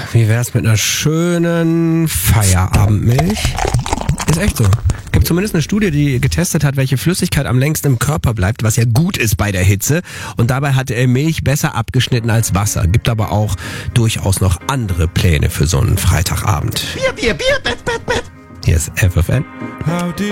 wie wär's mit einer schönen Feierabendmilch? Ist echt so. Gibt zumindest eine Studie, die getestet hat, welche Flüssigkeit am längsten im Körper bleibt, was ja gut ist bei der Hitze. Und dabei hat Milch besser abgeschnitten als Wasser. Gibt aber auch durchaus noch andere Pläne für so einen Freitagabend. Bier, Bett. Hier ist FFN.